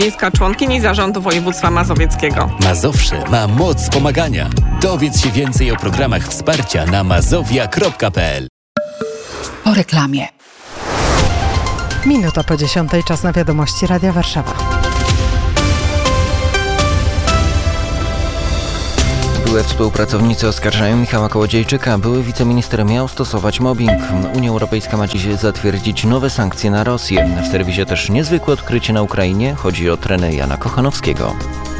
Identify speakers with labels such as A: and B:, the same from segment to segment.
A: Miejska członkini Zarządu Województwa Mazowieckiego.
B: Mazowsze ma moc pomagania. Dowiedz się więcej o programach wsparcia na mazowia.pl.
C: Po reklamie.
D: Minuta po 10, czas na wiadomości Radia Warszawa.
E: Były współpracownicy oskarżają Michała Kołodziejczyka. Były wiceminister miał stosować mobbing. Unia Europejska ma dziś zatwierdzić nowe sankcje na Rosję. W serwisie też niezwykłe odkrycie na Ukrainie. Chodzi o trenera Jana Kochanowskiego.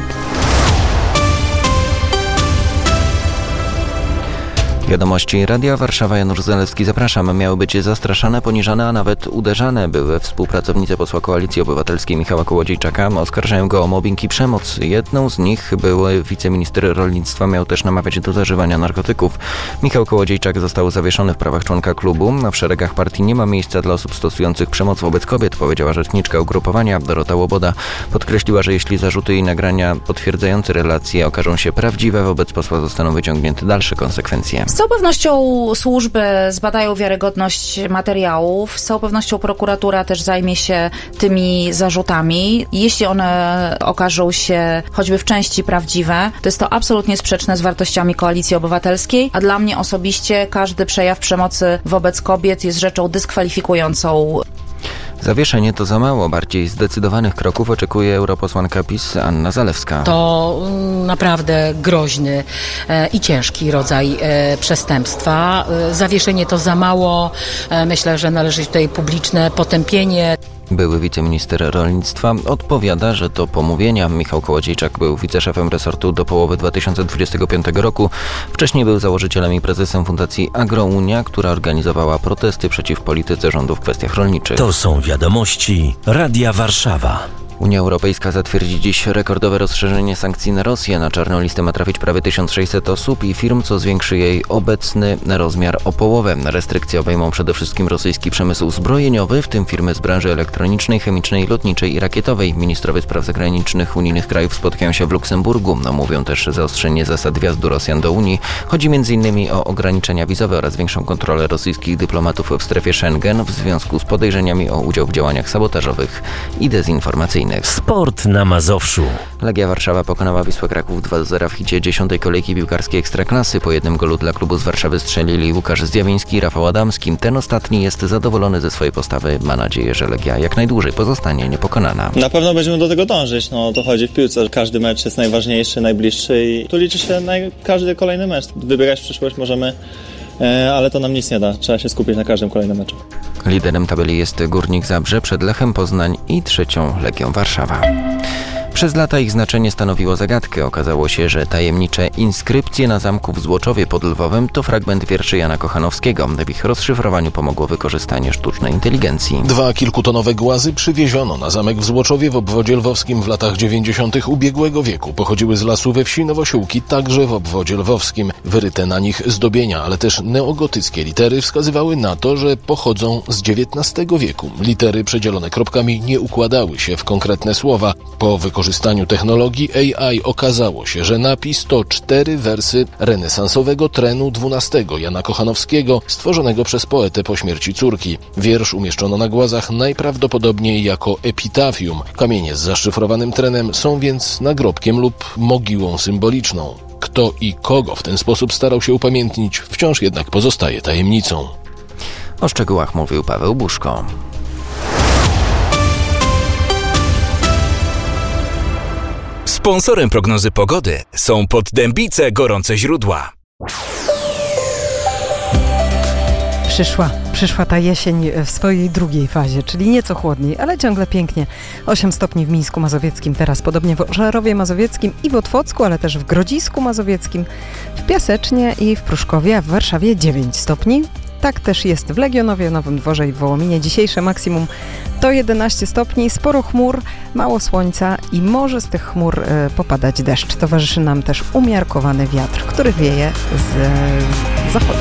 E: Wiadomości Radia Warszawa, Janusz Zalewski, zapraszam. Miały być zastraszane, poniżane, a nawet uderzane. Były współpracownicy posła Koalicji Obywatelskiej Michała Kołodziejczaka. Oskarżają go o mobbing i przemoc. Jedną z nich, były wiceminister rolnictwa, miał też namawiać do zażywania narkotyków. Michał Kołodziejczak został zawieszony w prawach członka klubu. W szeregach partii nie ma miejsca dla osób stosujących przemoc wobec kobiet, powiedziała rzeczniczka ugrupowania Dorota Łoboda. Podkreśliła, że jeśli zarzuty i nagrania potwierdzające relacje okażą się prawdziwe, wobec posła zostaną wyciągnięte dalsze konsekwencje.
C: Z całą pewnością służby zbadają wiarygodność materiałów, z całą pewnością prokuratura też zajmie się tymi zarzutami. Jeśli one okażą się choćby w części prawdziwe, to jest to absolutnie sprzeczne z wartościami Koalicji Obywatelskiej, a dla mnie osobiście każdy przejaw przemocy wobec kobiet jest rzeczą dyskwalifikującą.
E: Zawieszenie to za mało. Bardziej zdecydowanych kroków oczekuje europosłanka PiS Anna Zalewska.
F: To naprawdę groźny i ciężki rodzaj przestępstwa. Zawieszenie to za mało. Myślę, że należy tutaj publiczne potępienie.
E: Były wiceminister rolnictwa odpowiada, że to pomówienia. Michał Kołodziejczak był wiceszefem resortu do połowy 2025 roku. Wcześniej był założycielem i prezesem Fundacji Agrounia, która organizowała protesty przeciw polityce rządu w kwestiach rolniczych.
G: To są wiadomości Radia Warszawa.
E: Unia Europejska zatwierdzi dziś rekordowe rozszerzenie sankcji na Rosję. Na czarną listę ma trafić prawie 1600 osób i firm, co zwiększy jej obecny rozmiar o połowę. Restrykcje obejmą przede wszystkim rosyjski przemysł zbrojeniowy, w tym firmy z branży elektronicznej, chemicznej, lotniczej i rakietowej. Ministrowie spraw zagranicznych unijnych krajów spotkają się w Luksemburgu. Omówią też zaostrzenie zasad wjazdu Rosjan do Unii. Chodzi m.in. o ograniczenia wizowe oraz większą kontrolę rosyjskich dyplomatów w strefie Schengen w związku z podejrzeniami o udział w działaniach sabotażowych i dezinformacyjnych.
G: Sport na Mazowszu.
E: Legia Warszawa pokonała Wisłę Kraków 2-0 w hicie 10. kolejki piłkarskiej Ekstraklasy. Po jednym golu dla klubu z Warszawy strzelili Łukasz Zjawiński i Rafał Adamski. Ten ostatni jest zadowolony ze swojej postawy. Ma nadzieję, że Legia jak najdłużej pozostanie niepokonana.
H: Na pewno będziemy do tego dążyć. To chodzi w piłce. Każdy mecz jest najważniejszy, najbliższy i tu liczy się każdy kolejny mecz. Wybierać przyszłość możemy, ale to nam nic nie da. Trzeba się skupić na każdym kolejnym meczu.
E: Liderem tabeli jest Górnik Zabrze przed Lechem Poznań i trzecią Legią Warszawa. Przez lata ich znaczenie stanowiło zagadkę. Okazało się, że tajemnicze inskrypcje na zamku w Złoczowie pod Lwowem to fragment wierszy Jana Kochanowskiego. W ich rozszyfrowaniu pomogło wykorzystanie sztucznej inteligencji.
I: 2 kilkutonowe głazy przywieziono na zamek w Złoczowie w obwodzie lwowskim w latach 90. ubiegłego wieku. Pochodziły z lasu we wsi Nowosiłki, także w obwodzie lwowskim. Wyryte na nich zdobienia, ale też neogotyckie litery wskazywały na to, że pochodzą z XIX wieku. Litery przedzielone kropkami nie układały się w konkretne słowa. Po wykorzystaniu technologii AI okazało się, że napis to 4 wersy renesansowego trenu XII Jana Kochanowskiego, stworzonego przez poetę po śmierci córki. Wiersz umieszczono na głazach najprawdopodobniej jako epitafium. Kamienie z zaszyfrowanym trenem są więc nagrobkiem lub mogiłą symboliczną. Kto i kogo w ten sposób starał się upamiętnić, wciąż jednak pozostaje tajemnicą.
E: O szczegółach mówił Paweł Buszko.
B: Sponsorem prognozy pogody są Poddębice Gorące Źródła.
D: Przyszła ta jesień w swojej drugiej fazie, czyli nieco chłodniej, ale ciągle pięknie. 8 stopni w Mińsku Mazowieckim, teraz podobnie w Ożarowie Mazowieckim i w Otwocku, ale też w Grodzisku Mazowieckim, w Piasecznie i w Pruszkowie, a w Warszawie 9 stopni. Tak też jest w Legionowie, Nowym Dworze i w Wołominie. Dzisiejsze maksimum to 11 stopni, sporo chmur, mało słońca i może z tych chmur popadać deszcz. Towarzyszy nam też umiarkowany wiatr, który wieje z zachodu.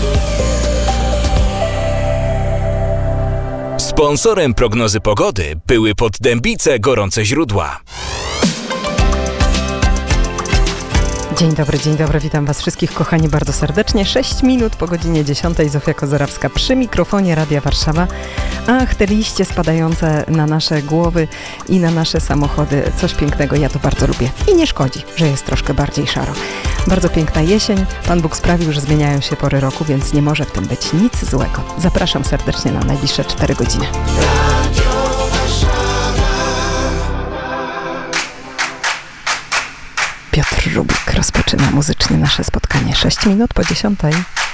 B: Sponsorem prognozy pogody były Poddębice Gorące Źródła.
D: Dzień dobry, witam Was wszystkich, kochani, bardzo serdecznie. 6 minut po godzinie 10. Zofia Kozorawska przy mikrofonie Radia Warszawa. Ach, te liście spadające na nasze głowy i na nasze samochody. Coś pięknego, ja to bardzo lubię. I nie szkodzi, że jest troszkę bardziej szaro. Bardzo piękna jesień. Pan Bóg sprawił, że zmieniają się pory roku, więc nie może w tym być nic złego. Zapraszam serdecznie na najbliższe 4 godziny. Piotr Rubik rozpoczyna muzycznie nasze spotkanie. 6 minut po 10.